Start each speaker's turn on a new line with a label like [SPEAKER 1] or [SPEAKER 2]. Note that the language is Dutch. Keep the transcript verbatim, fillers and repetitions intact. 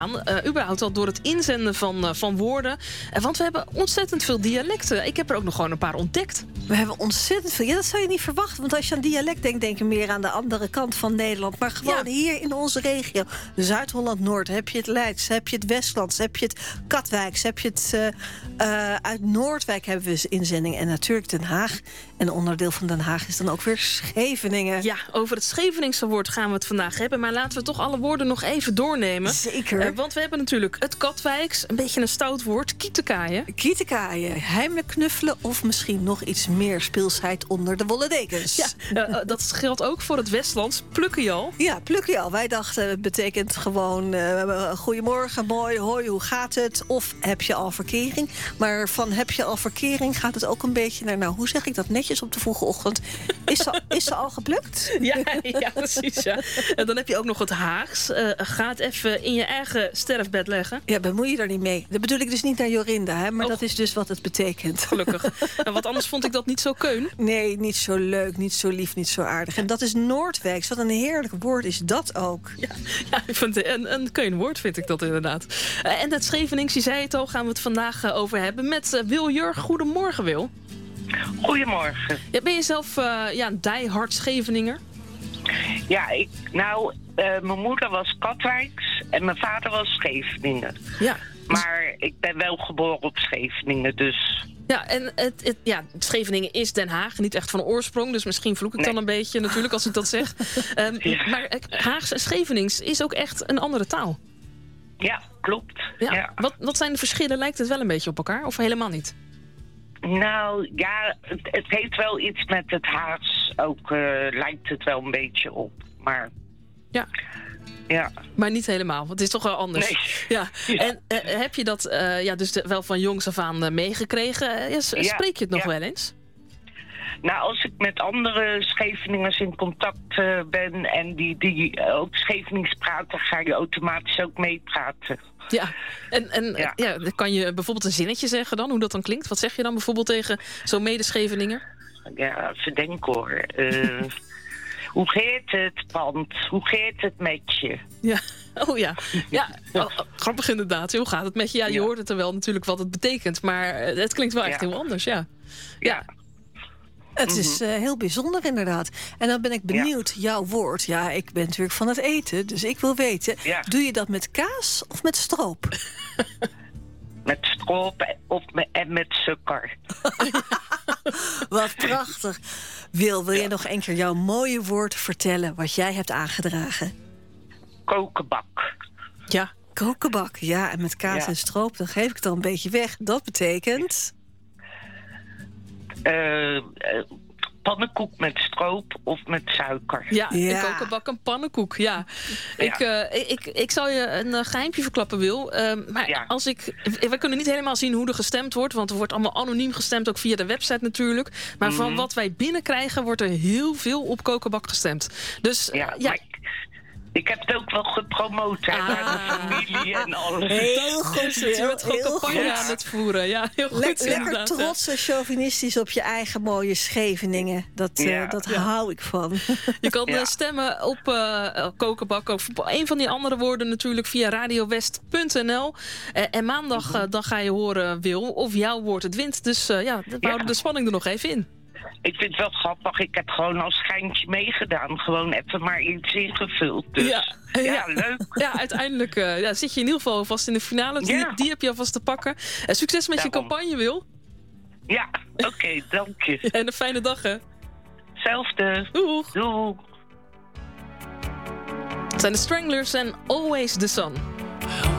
[SPEAKER 1] Uh, überhaupt al door het inzenden van, uh, van woorden. Uh, want we hebben ontzettend veel dialecten. Ik heb er ook nog gewoon een paar ontdekt.
[SPEAKER 2] We hebben ontzettend veel. Ja, dat zou je niet verwachten. Want als je aan dialect denkt, denk je meer aan de andere kant van Nederland. Maar gewoon ja. hier in onze regio. Zuid-Holland-Noord heb je het Leids, heb je het Westlands, heb je het Katwijks, heb je het uh, uh, uit Noordwijk hebben we inzendingen. En natuurlijk Den Haag. En een onderdeel van Den Haag is dan ook weer Scheveningen.
[SPEAKER 1] Ja, over het Scheveningse woord gaan we het vandaag hebben. Maar laten we toch alle woorden nog even doornemen.
[SPEAKER 2] Zeker.
[SPEAKER 1] Uh, want we hebben natuurlijk het Katwijks, een beetje een stout woord, kietekaaien.
[SPEAKER 2] Kietekaaien, heimelijk knuffelen of misschien nog iets meer speelsheid onder de wollen dekens.
[SPEAKER 1] Ja, uh, dat geldt ook voor het Westlands, plukken je al.
[SPEAKER 2] Ja, plukken je al. Wij dachten, het betekent gewoon uh, goedemorgen, mooi, hoi, hoe gaat het? Of heb je al verkering? Maar van heb je al verkering gaat het ook een beetje naar, nou, hoe zeg ik dat netjes op de vroege ochtend? Is ze, is ze al geplukt?
[SPEAKER 1] Ja, ja, precies, ja. En dan heb je ook nog het Haags. Uh, ga het even in je eigen sterfbed leggen.
[SPEAKER 2] Ja, bemoei je er niet mee. Dat bedoel ik dus niet naar Jorinda, hè, maar oh. dat is dus wat het betekent.
[SPEAKER 1] Gelukkig. En wat anders vond ik dat niet zo keun.
[SPEAKER 2] Nee, niet zo leuk, niet zo lief, niet zo aardig. En dat is Noordwijks. Wat een heerlijk woord is dat ook.
[SPEAKER 1] Ja, ja ik vind een, een keunwoord vind ik dat inderdaad. Uh, en het Schevenings, je zei het al, gaan we het vandaag uh, over hebben met uh, Wil Jurg. Goedemorgen, Wil.
[SPEAKER 3] Goedemorgen.
[SPEAKER 1] Ja, ben je zelf uh, ja, een diehard Scheveninger?
[SPEAKER 3] Ja, ik, nou, uh, mijn moeder was Katwijks en mijn vader was Scheveningen.
[SPEAKER 1] Ja.
[SPEAKER 3] Maar ik ben wel geboren op Scheveningen, dus...
[SPEAKER 1] Ja, en het, het, ja, Scheveningen is Den Haag, niet echt van oorsprong. Dus misschien vloek ik nee. dan een beetje natuurlijk als ik dat zeg. Um, ja. Maar Haags en Schevenings is ook echt een andere taal.
[SPEAKER 3] Ja, klopt.
[SPEAKER 1] Ja.
[SPEAKER 3] Ja.
[SPEAKER 1] Wat, wat zijn de verschillen? Lijkt het wel een beetje op elkaar of helemaal niet?
[SPEAKER 3] Nou, ja, het, het heeft wel iets met het Haags. Ook uh, lijkt het wel een beetje op. Maar...
[SPEAKER 1] Ja.
[SPEAKER 3] Ja.
[SPEAKER 1] Maar niet helemaal, want het is toch wel anders.
[SPEAKER 3] Nee.
[SPEAKER 1] Ja. Ja. En uh, heb je dat uh, ja, dus de, wel van jongs af aan uh, meegekregen? Uh, ja, spreek je het nog ja. wel eens?
[SPEAKER 3] Nou, als ik met andere Scheveningers in contact uh, ben... en die, die ook Schevenings praten, ga je automatisch ook meepraten.
[SPEAKER 1] Ja, en, en
[SPEAKER 3] ja.
[SPEAKER 1] Ja, kan je bijvoorbeeld een zinnetje zeggen dan, hoe dat dan klinkt? Wat zeg je dan bijvoorbeeld tegen zo'n medescheveninger?
[SPEAKER 3] Ja, even denken hoor. Uh, hoe gaat het, pand? Hoe gaat het met je?
[SPEAKER 1] Ja, oh ja. Ja, oh, oh, grappig inderdaad. Hoe gaat het met je? Ja, je ja. hoort het er wel natuurlijk wat het betekent. Maar het klinkt wel echt ja. heel anders, ja. Ja.
[SPEAKER 2] ja. Het is uh, heel bijzonder inderdaad. En dan ben ik benieuwd, ja. jouw woord. Ja, ik ben natuurlijk van het eten, dus ik wil weten... Ja. Doe je dat met kaas of met stroop?
[SPEAKER 3] Met stroop of met, en met suiker.
[SPEAKER 2] Wat prachtig. Wil, wil ja. je nog een keer jouw mooie woord vertellen... wat jij hebt aangedragen?
[SPEAKER 3] Kokenbak.
[SPEAKER 1] Ja.
[SPEAKER 2] Kokenbak, ja. En met kaas ja. en stroop, dan geef ik het al een beetje weg. Dat betekent...
[SPEAKER 3] Uh, uh, pannenkoek met stroop of met suiker.
[SPEAKER 1] Ja,
[SPEAKER 2] ja.
[SPEAKER 1] ik ook een bak een pannenkoek, ja. ja. Ik, uh, ik, ik zal je een uh, geheimpje verklappen, Wil. Uh, maar ja. als ik... We kunnen niet helemaal zien hoe er gestemd wordt... want er wordt allemaal anoniem gestemd, ook via de website natuurlijk. Maar mm-hmm. van wat wij binnenkrijgen... wordt er heel veel op kokenbak gestemd. Dus
[SPEAKER 3] ja,
[SPEAKER 1] ja.
[SPEAKER 3] Ik heb het ook wel gepromoot hè, ah. naar de familie en alles.
[SPEAKER 2] Heel goed.
[SPEAKER 1] Je bent gewoon campagne ja. aan het voeren. Ja, heel goed.
[SPEAKER 2] Le- lekker trots en chauvinistisch op je eigen mooie Scheveningen. Dat, ja. uh, dat ja. hou ik van.
[SPEAKER 1] Je kan ja. stemmen op uh, kokenbak. Of een van die andere woorden natuurlijk via radiowest punt n l. Uh, en maandag mm-hmm. uh, dan ga je horen, Wil, of jouw woord het wint. Dus uh, ja, we ja. houden de spanning er nog even in.
[SPEAKER 3] Ik vind het wel grappig. Ik heb gewoon als schijntje meegedaan. Gewoon even maar iets ingevuld. Dus ja, ja, ja leuk.
[SPEAKER 1] Ja, uiteindelijk uh, ja, zit je in ieder geval vast in de finale. Die, ja. die heb je alvast te pakken. En succes met Daarom. je campagne, Wil.
[SPEAKER 3] Ja, oké, okay, dank je.
[SPEAKER 1] En een fijne dag, hè.
[SPEAKER 3] Hetzelfde.
[SPEAKER 1] Doeg.
[SPEAKER 3] Doeg.
[SPEAKER 1] Het zijn de Stranglers en Always the Sun.